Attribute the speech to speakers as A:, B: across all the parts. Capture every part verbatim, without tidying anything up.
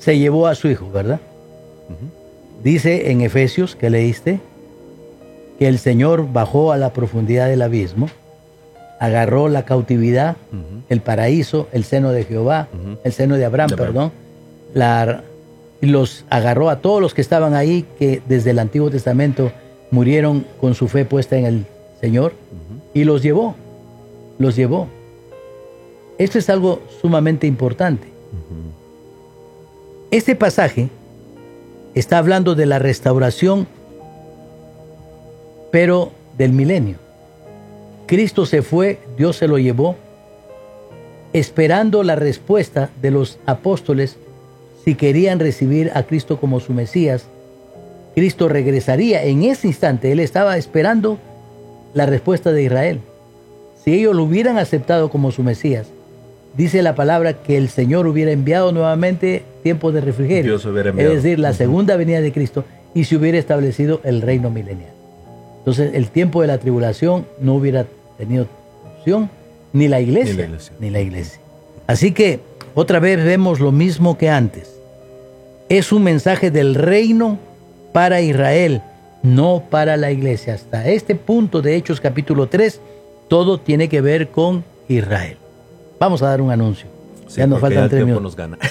A: se llevó a su hijo, ¿verdad? Uh-huh. Dice en Efesios, que leíste, que el Señor bajó a la profundidad del abismo, agarró la cautividad, uh-huh. el paraíso, el seno de Jehová, uh-huh. el seno de Abraham, de perdón, la, y los agarró a todos los que estaban ahí, que desde el Antiguo Testamento murieron con su fe puesta en el Señor, uh-huh. y los llevó, los llevó. Esto es algo sumamente importante. Uh-huh. Este pasaje está hablando de la restauración, pero del milenio. Cristo se fue, Dios se lo llevó, esperando la respuesta de los apóstoles si querían recibir a Cristo como su Mesías. Cristo regresaría en ese instante. Él estaba esperando la respuesta de Israel. Si ellos lo hubieran aceptado como su Mesías, dice la palabra que el Señor hubiera enviado nuevamente tiempo de refrigerio.
B: Dios hubiera enviado.
A: Es decir, la segunda venida de Cristo, y se hubiera establecido el reino milenial. Entonces, el tiempo de la tribulación no hubiera tenido opción, ni la iglesia, ni la iglesia. Ni la iglesia. Así que, otra vez vemos lo mismo que antes. Es un mensaje del reino para Israel, no para la iglesia. Hasta este punto de Hechos capítulo tres, todo tiene que ver con Israel. Vamos a dar un anuncio.
B: Sí,
A: ya nos faltan
B: ya
A: tres
B: tiempo
A: minutos.
B: Nos gana.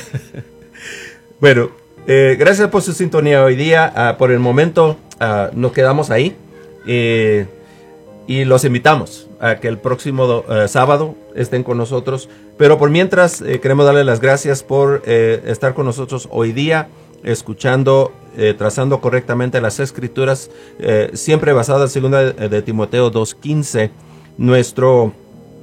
B: Bueno, eh, gracias por su sintonía hoy día. Uh, por el momento uh, nos quedamos ahí. Eh, y los invitamos a que el próximo uh, sábado estén con nosotros. Pero por mientras, eh, queremos darle las gracias por eh, estar con nosotros hoy día, escuchando, eh, trazando correctamente las escrituras, eh, siempre basadas en segunda de, de Timoteo dos quince. Nuestro,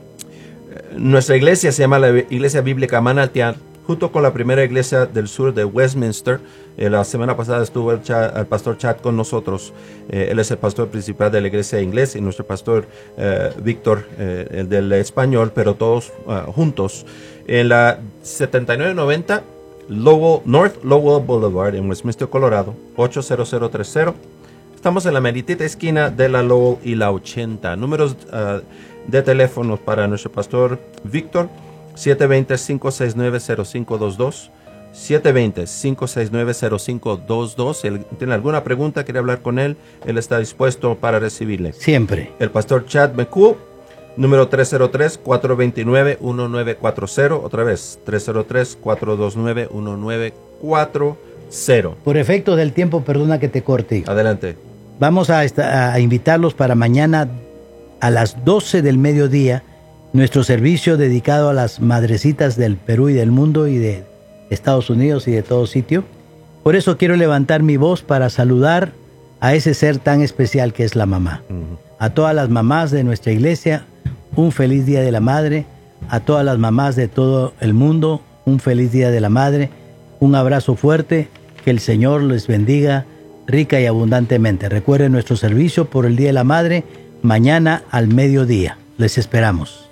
B: eh, nuestra iglesia se llama la Iglesia Bíblica Manantial, junto con la primera iglesia del sur de Westminster. Eh, la semana pasada estuvo el, chat, el pastor Chad con nosotros. Eh, él es el pastor principal de la iglesia inglesa y nuestro pastor eh, Víctor, eh, el del español, pero todos uh, juntos. En la setenta y nueve noventa Lowell, North Lowell Boulevard en Westminster, Colorado, ocho cero cero tres cero. Estamos en la meritita esquina de la Lowell y la ochenta. Números uh, de teléfonos para nuestro pastor Víctor: siete dos cero, cinco seis nueve, cero cinco dos dos, siete dos cero, cinco seis nueve, cero cinco dos dos. Si tiene alguna pregunta, quiere hablar con él, él está dispuesto para recibirle.
A: Siempre.
B: El pastor Chad McCool, número tres cero tres, cuatro dos nueve, uno nueve cuatro cero. Otra vez, tres cero tres, cuatro dos nueve, uno nueve cuatro cero.
A: Por efecto del tiempo, perdona que te corte.
B: Adelante.
A: Vamos a, esta, a invitarlos para mañana a las doce del mediodía, nuestro servicio dedicado a las madrecitas del Perú y del mundo y de Estados Unidos y de todo sitio. Por eso quiero levantar mi voz para saludar a ese ser tan especial que es la mamá. Uh-huh. A todas las mamás de nuestra iglesia, un feliz Día de la Madre. A todas las mamás de todo el mundo, un feliz Día de la Madre. Un abrazo fuerte, que el Señor les bendiga rica y abundantemente. Recuerden nuestro servicio por el Día de la Madre, mañana al mediodía. Les esperamos.